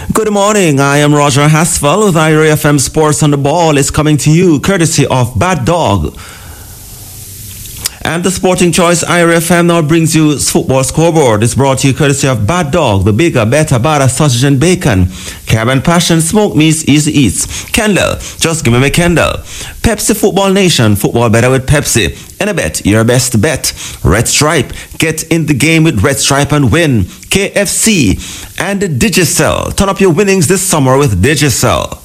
Good morning, I am Roger Hasfell with IRA FM Sports on the Ball. Is coming to you courtesy of Bad Dog. And the Sporting Choice IRA FM now brings you Football Scoreboard. It's brought to you courtesy of Bad Dog, the bigger, better, badder sausage and bacon. Cab and Passion, Smoke Meats, Easy Eats. Kendall, just give me Kendall. Pepsi Football Nation, football better with Pepsi. And a bet, your best bet. Red Stripe, get in the game with Red Stripe and win. KFC and Digicel. Turn up your winnings this summer with Digicel.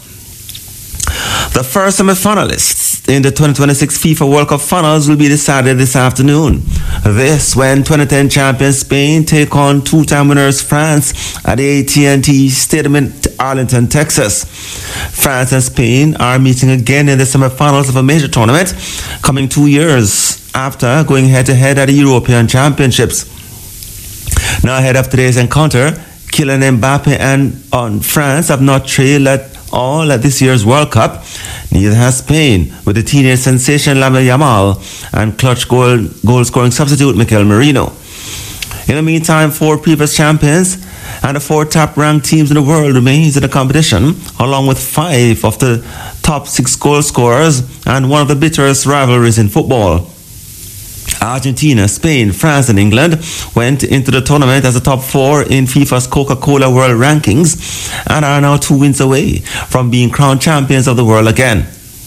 The first semi-finalists in the 2026 FIFA World Cup finals will be decided this afternoon. This when 2010 champions Spain take on two-time winners France at the AT&T Stadium in Arlington, Texas. France and Spain are meeting again in the semi-finals of a major tournament, coming 2 years after going head-to-head at the European Championships. Now ahead of today's encounter, Kylian Mbappe and France have not trailed at all at this year's World Cup. Neither has Spain, with the teenage sensation Lamine Yamal and clutch goal-scoring substitute Mikel Merino. In the meantime, 4 previous champions and the 4 top-ranked teams in the world remains in the competition, along with 5 of the top 6 goal scorers and one of the bitterest rivalries in football. Argentina, Spain, France, and England went into the tournament as the top 4 in FIFA's Coca-Cola World Rankings and are now 2 wins away from being crowned champions of the world again.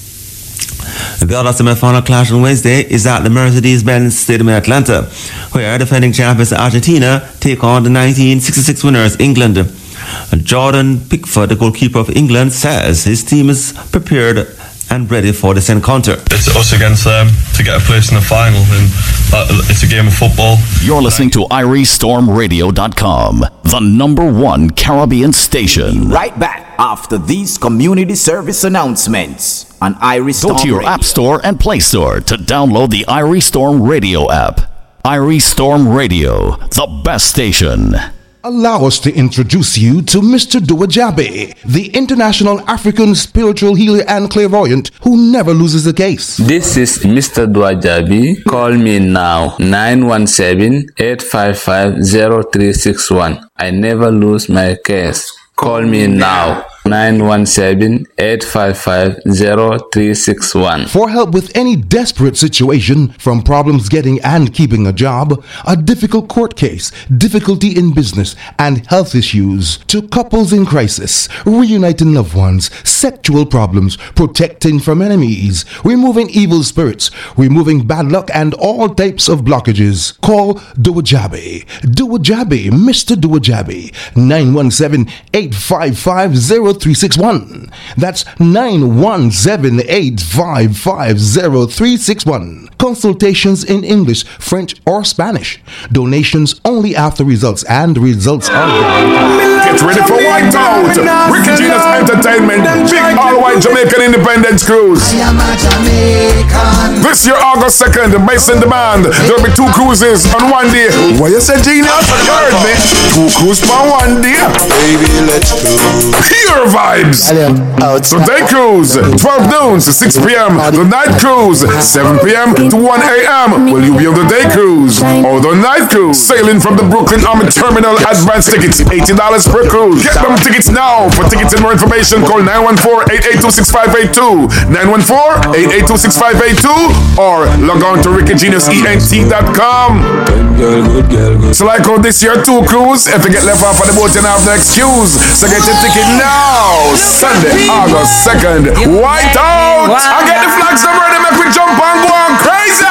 The other semi-final clash on Wednesday is at the Mercedes-Benz Stadium in Atlanta, where defending champions Argentina take on the 1966 winners England. Jordan Pickford, the goalkeeper of England, says his team is prepared and ready for this encounter. It's us against them to get a place in the final, and it's a game of football. You're listening to IrieStormRadio.com, the #1 Caribbean station. Right back after these community service announcements on Irie Storm. Go to your Radio. App Store and Play Store to download the Irie Storm Radio app. Irie Storm Radio, the best station. Allow us to introduce you to Mr. Duajabe, the international African spiritual healer and clairvoyant who never loses a case. This is Mr. Duajabe. Call me now, 917-855-0361. I never lose my case. Call me now, 917-855-0361. For help with any desperate situation, from problems getting and keeping a job, a difficult court case, difficulty in business, and health issues, to couples in crisis, reuniting loved ones, sexual problems, protecting from enemies, removing evil spirits, removing bad luck, and all types of blockages. Call Duajabe. Duajabe, Mr. Duajabe, 917-855-0361. That's 917-855-0361. Consultations in English, French, or Spanish. Donations only after results, and results are Get ready for Whiteout, Ricky Genius Entertainment, big all-white Jamaican Independence Cruise. This year, August 2nd, based in demand, there'll be 2 cruises on one day. What you said, Genius? You heard me. 2 cruises on one day. Baby, let's go. Pure vibes. The day cruise, 12 noon to 6 p.m. The night cruise, 7 p.m. to 1 a.m. Will you be on the day cruise or the night cruise? Sailing from the Brooklyn Army Terminal, advance tickets, $80 per cruise. Get them tickets now. For tickets and more information, call 914-882-6582, 914-882-6582, or log on to rickygeniusent.com. So like how this year 2 cruise, if you get left off of the boat, you have no excuse. So get your ticket now. Sunday, August 2nd, Whiteout. I get the flags number